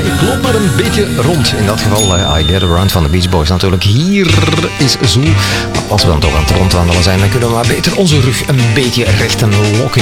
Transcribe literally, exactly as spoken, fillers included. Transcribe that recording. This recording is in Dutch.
ik loop maar een beetje rond. In dat geval uh, I Get Around van de Beach Boys natuurlijk. Hier is Zoel. Maar als we dan toch aan het rondwandelen zijn, dan kunnen we maar beter onze rug een beetje recht en lokken.